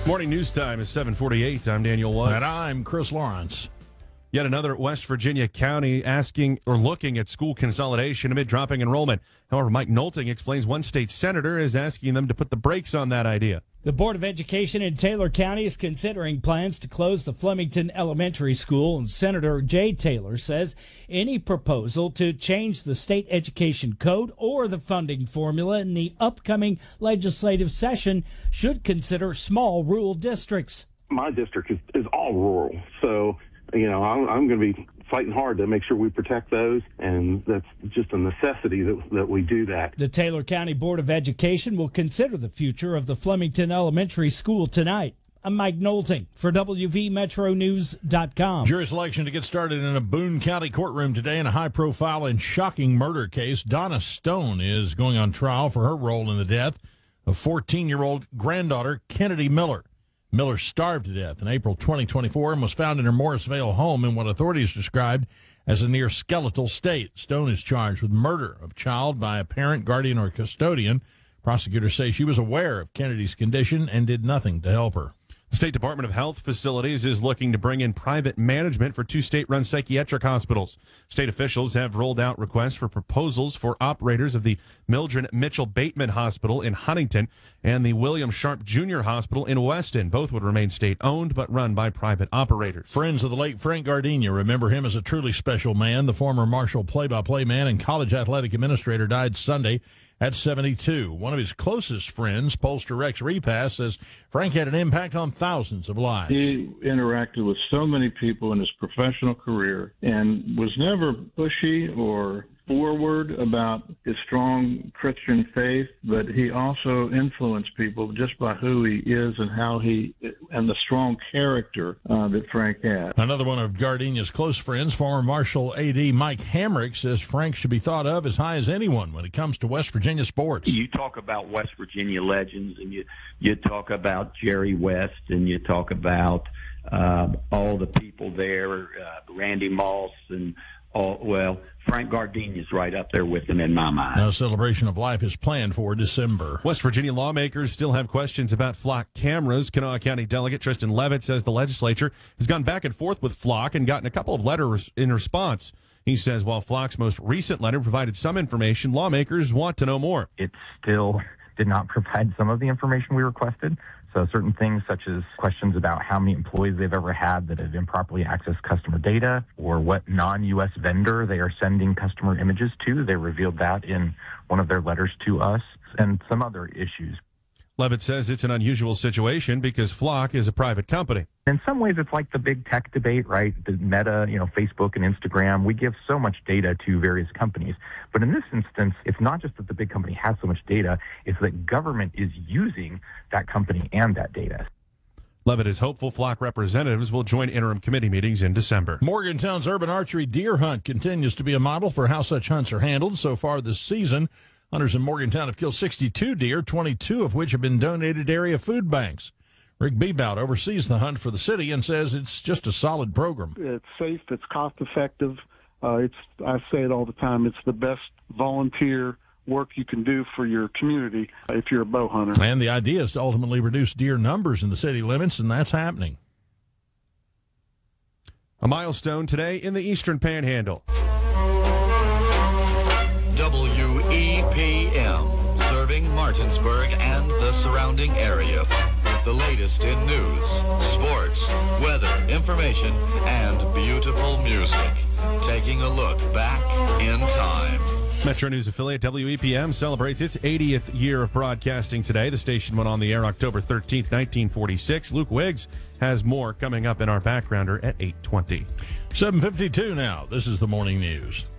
Morning news time is 7:48. I'm Daniel Woods. And I'm Chris Lawrence. Yet another West Virginia county asking or looking at school consolidation amid dropping enrollment. However, Mike Nolting explains one state senator is asking them to put the brakes on that idea. The Board of Education in Taylor County is considering plans to close the Flemington Elementary School, and Senator Jay Taylor says any proposal to change the state education code or the funding formula in the upcoming legislative session should consider small rural districts. My district is all rural, so I'm going to be fighting hard to make sure we protect those, and that's just a necessity that we do that. The Taylor County Board of Education will consider the future of the Flemington Elementary School tonight. I'm Mike Nolting for WVMetroNews.com. Jury selection to get started in a Boone County courtroom today in a high-profile and shocking murder case. Donna Stone is going on trial for her role in the death of 14-year-old granddaughter Kennedy Miller. Miller starved to death in April 2024 and was found in her Morrisvale home in what authorities described as a near skeletal state. Stone is charged with murder of child by a parent, guardian, or custodian. Prosecutors say she was aware of Kennedy's condition and did nothing to help her. The State Department of Health Facilities is looking to bring in private management for two state-run psychiatric hospitals. State officials have rolled out requests for proposals for operators of the Mildred Mitchell Bateman Hospital in Huntington and the William Sharp Jr. Hospital in Weston. Both would remain state-owned but run by private operators. Friends of the late Frank Gardenia remember him as a truly special man. The former Marshall play-by-play man and college athletic administrator died Sunday at 72. One of his closest friends, pollster Rex Repass, says Frank had an impact on thousands of lives. He interacted with so many people in his professional career and was never pushy or forward about his strong Christian faith, but he also influenced people just by who he is and and the strong character that Frank had. Another one of Gardenia's close friends, former Marshall AD Mike Hamrick, says Frank should be thought of as high as anyone when it comes to West Virginia sports. You talk about West Virginia legends, and you talk about Jerry West, and you talk about all the people there, Randy Moss, and Frank Gardenia's right up there with him in my mind. Now, celebration of life is planned for December. West Virginia lawmakers still have questions about Flock cameras. Kanawha County Delegate Tristan Levitt says the legislature has gone back and forth with Flock and gotten a couple of letters in response. He says while Flock's most recent letter provided some information, lawmakers want to know more. It still did not provide some of the information we requested. So certain things such as questions about how many employees they've ever had that have improperly accessed customer data or what non-U.S. vendor they are sending customer images to. They revealed that in one of their letters to us and some other issues. Levitt says it's an unusual situation because Flock is a private company. In some ways, it's like the big tech debate, right? The Meta, Facebook and Instagram. We give so much data to various companies. But in this instance, it's not just that the big company has so much data, it's that government is using that company and that data. Levitt is hopeful Flock representatives will join interim committee meetings in December. Morgantown's urban archery deer hunt continues to be a model for how such hunts are handled so far this season. Hunters in Morgantown have killed 62 deer, 22 of which have been donated to area food banks. Rick Bebout oversees the hunt for the city and says it's just a solid program. It's safe, it's cost-effective. I say it all the time, it's the best volunteer work you can do for your community if you're a bow hunter. And the idea is to ultimately reduce deer numbers in the city limits, and that's happening. A milestone today in the Eastern Panhandle. WEPM, serving Martinsburg and the surrounding area. With the latest in news, sports, weather, information, and beautiful music. Taking a look back in time. Metro News affiliate WEPM celebrates its 80th year of broadcasting today. The station went on the air October 13th, 1946. Luke Wiggs has more coming up in our Backgrounder at 8:20. 7:52 now. This is the morning news.